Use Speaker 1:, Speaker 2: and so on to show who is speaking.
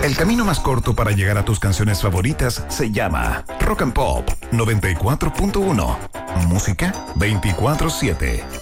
Speaker 1: El camino más corto para llegar a tus canciones favoritas se llama Rock and Pop 94.1. Música 24/7.